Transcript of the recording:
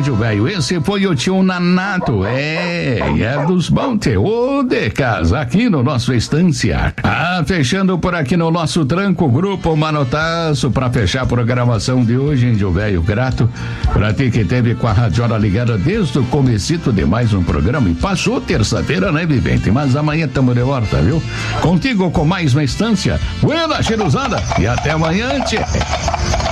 Índio Velho. Esse foi o tio Nanato. É dos bons teor de casa aqui no nosso Estância. Fechando por aqui no nosso tranco, Grupo Manotaço, pra fechar a programação de hoje, Índio Velho. Grato pra ti que teve com a radiola ligada desde o comecito de mais um programa. E passou terça-feira, né, vivente? Mas amanhã tamo de volta, viu? Contigo com mais uma Estância. Buena cheirosada e até amanhã, tchê.